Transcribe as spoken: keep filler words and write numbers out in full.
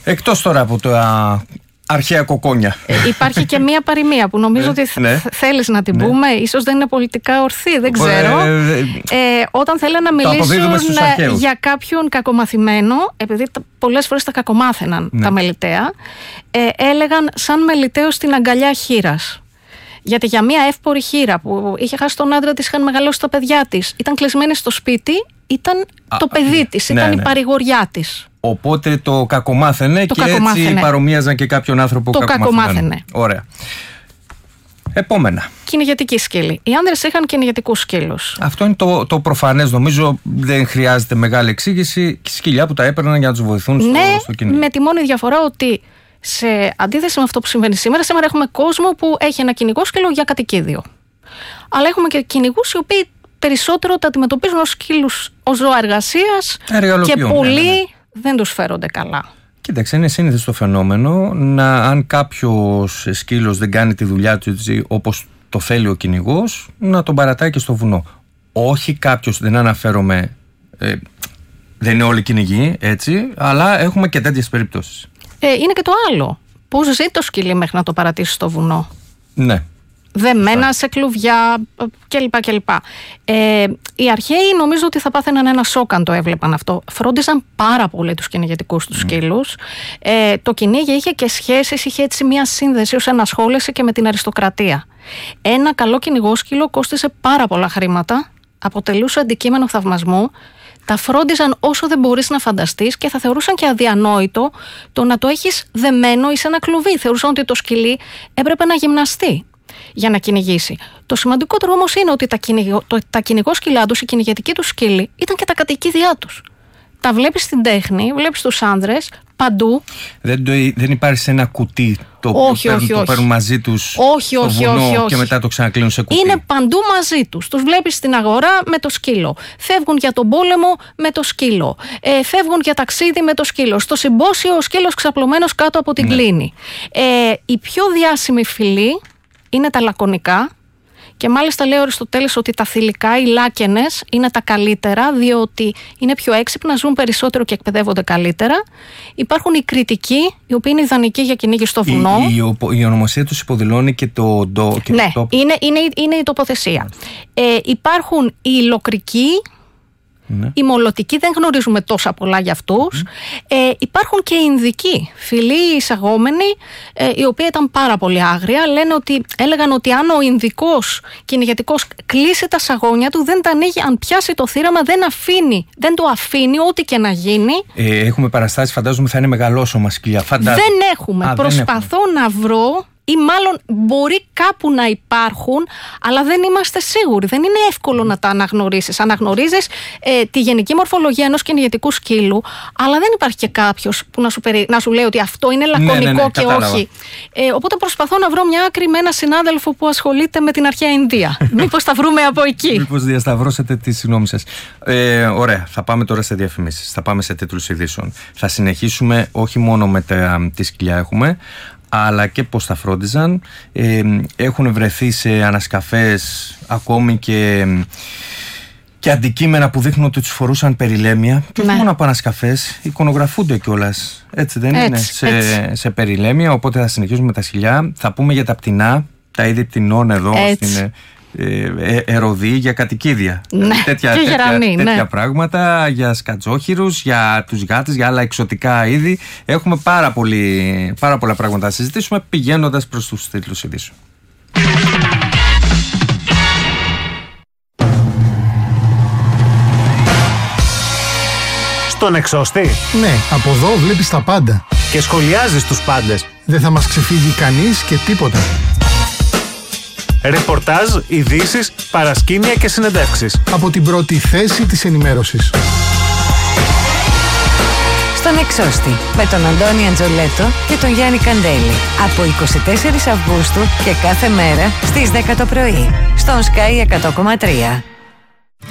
Εκτός τώρα από τα αρχαία κοκόνια. Ε, υπάρχει και μία παροιμία που νομίζω ότι ναι. θέλεις να την ναι. πούμε. Ίσως δεν είναι πολιτικά ορθή, δεν ξέρω. Ε, ε, όταν θέλουν να μιλήσουν για κάποιον κακομαθημένο, επειδή πολλές φορές τα κακομάθαιναν ναι. τα μελιτέα, ε, έλεγαν σαν μελιτέο στην αγκαλιά χήρας. Γιατί για μία εύπορη χήρα που είχε χάσει τον άντρα της, είχαν μεγαλώσει τα παιδιά της, ήταν κλεισμένη στο σπίτι, ήταν Α, το παιδί της, ναι, ήταν ναι. η παρηγοριά της. Οπότε το κακομάθαινε το και κακομάθαινε. Έτσι παρομοίαζαν και κάποιον άνθρωπο που κακομάθαινε. Ωραία. Επόμενα. Κυνηγετική σκύλη. Οι άνδρες είχαν κυνηγετικούς σκύλους. Αυτό είναι το, το προφανές, νομίζω δεν χρειάζεται μεγάλη εξήγηση. Σκυλιά που τα έπαιρναν για να τους βοηθούν στο, ναι, στο κυνήγι. Με τη μόνη διαφορά ότι σε αντίθεση με αυτό που συμβαίνει σήμερα, σήμερα έχουμε κόσμο που έχει ένα κυνηγό σκύλο για κατοικίδιο. Αλλά έχουμε και κυνηγούς οι οποίοι περισσότερο τα αντιμετωπίζουν ως σκύλους, ως ζώα εργασίας και πολλοί ναι, ναι, ναι. δεν τους φέρονται καλά. Κοίταξε, είναι σύνηθες το φαινόμενο να, αν κάποιος σκύλος δεν κάνει τη δουλειά του όπως το θέλει ο κυνηγός, να τον παρατάει και στο βουνό. Όχι κάποιος, δεν αναφέρομαι, ε, δεν είναι όλοι κυνηγοί, έτσι, αλλά έχουμε και τέτοιες περιπτώσεις. Ε, είναι και το άλλο. Πώς ζει το σκύλι μέχρι να το παρατήσει στο βουνό. Ναι. Δεμένα σε κλουβιά κλπ. κλπ. Ε, οι αρχαίοι νομίζω ότι θα πάθαιναν ένα σοκ αν το έβλεπαν αυτό. Φρόντιζαν πάρα πολύ τους κυνηγετικούς τους mm. σκύλους. Ε, το κυνήγι είχε και σχέσεις, είχε έτσι μια σύνδεση ως ενασχόληση και με την αριστοκρατία. Ένα καλό κυνηγόσκυλο κόστισε πάρα πολλά χρήματα, αποτελούσε αντικείμενο θαυμασμού. Τα φρόντιζαν όσο δεν μπορείς να φανταστείς και θα θεωρούσαν και αδιανόητο το να το έχεις δεμένο ή σε ένα κλουβί. Θεωρούσαν ότι το σκυλί έπρεπε να γυμναστεί για να κυνηγήσει. Το σημαντικότερο όμως είναι ότι τα, κυνηγο, το, τα κυνηγόσκυλά τους, η κυνηγετική τους σκύλη, ήταν και τα κατοικίδια τους. Τα βλέπεις στην τέχνη, βλέπεις τους άνδρες παντού. Δεν, το, δεν υπάρχει ένα κουτί το όχι, που όχι, παίρνουν, όχι. το παίρνουν μαζί τους όχι, στο όχι, βουνό όχι, όχι. και μετά το ξανακλίνουν σε κουτί. Είναι παντού μαζί τους. Τους βλέπεις στην αγορά με το σκύλο. Φεύγουν για τον πόλεμο με το σκύλο. Ε, φεύγουν για ταξίδι με το σκύλο. Στο συμπόσιο ο σκύλος ξαπλωμένος κάτω από την ναι. κλίνη. Ε, η πιο διάσημη φυλή είναι τα λακωνικά. Και μάλιστα λέει ο Αριστοτέλης ότι τα θηλυκά, οι λάκενες, είναι τα καλύτερα, διότι είναι πιο έξυπνα, ζουν περισσότερο και εκπαιδεύονται καλύτερα. Υπάρχουν οι κριτικοί, οι οποίοι είναι ιδανικοί για κυνήγι στο βουνό. Η, η, η ονομασία τους υποδηλώνει και το, το, και ναι, το τόπο. Είναι, είναι, είναι η τοποθεσία. Ε, υπάρχουν οι υλοκρικοί. Ναι. Οι μολωτικοί δεν γνωρίζουμε τόσα πολλά για αυτούς. Mm. Ε, υπάρχουν και οι Ινδικοί, φιλοί εισαγόμενοι, ε, οι οποίοι ήταν πάρα πολύ άγρια. Λένε ότι, έλεγαν ότι αν ο Ινδικός κυνηγετικός κλείσει τα σαγόνια του, δεν τα ανοίγει. Αν πιάσει το θύραμα, δεν, αφήνει, δεν το αφήνει, ό,τι και να γίνει. Ε, έχουμε παραστάσεις, φαντάζομαι θα είναι μεγαλόσωμα σκυλιά. Δεν έχουμε. Α, Προσπαθώ δεν έχουμε. να βρω. Ή μάλλον μπορεί κάπου να υπάρχουν, αλλά δεν είμαστε σίγουροι. Δεν είναι εύκολο να τα αναγνωρίσεις. Αναγνωρίζεις ε, τη γενική μορφολογία ενός κυνηγετικού σκύλου, αλλά δεν υπάρχει και κάποιος που να σου, περι... να σου λέει ότι αυτό είναι λακωνικό ναι, ναι, ναι, και κατάλαβα. όχι. Ε, οπότε προσπαθώ να βρω μια άκρη με ένα συνάδελφο που ασχολείται με την αρχαία Ινδία. Μήπως τα βρούμε από εκεί. Μήπως διασταυρώσετε τη συγγνώμη σας. Ε, ωραία, θα πάμε τώρα σε διαφημίσεις. Θα πάμε σε τίτλους ειδήσεων. Θα συνεχίσουμε όχι μόνο με τα, τι σκυλιά έχουμε, αλλά και πώς τα φρόντιζαν. Ε, έχουν βρεθεί σε ανασκαφές ακόμη και, και αντικείμενα που δείχνουν ότι τους φορούσαν περιλέμια. Και όχι ναι. μόνο από ανασκαφές, εικονογραφούνται κιόλας. Έτσι δεν έτσι, είναι, σε, έτσι. σε περιλέμια. Οπότε θα συνεχίσουμε με τα σκυλιά. Θα πούμε για τα πτηνά, τα είδη πτηνών εδώ έτσι. στην ε, ερωδή, για κατοικίδια. Ναι, τέτοια, και τέτοια, γεραμί, τέτοια ναι. πράγματα, για σκατζόχυρους, για τους γάτες, για άλλα εξωτικά είδη. Έχουμε πάρα, πολύ, πάρα πολλά πράγματα να συζητήσουμε πηγαίνοντας προς τους τίτλους ειδήσεων. Στον εξώστη. Ναι, από εδώ βλέπεις τα πάντα. Και σχολιάζεις τους πάντες. Δεν θα μας ξεφύγει κανείς και τίποτα. Ρεπορτάζ, ειδήσεις, παρασκήνια και συνεντεύξεις. Από την πρώτη θέση της ενημέρωσης. Στον εξώστη, με τον Αντώνη Αντζολέτο και τον Γιάννη Καντέλη. Από εικοστή τέταρτη Αυγούστου και κάθε μέρα στις δέκα το πρωί. Στον Sky εκατό κόμμα τρία.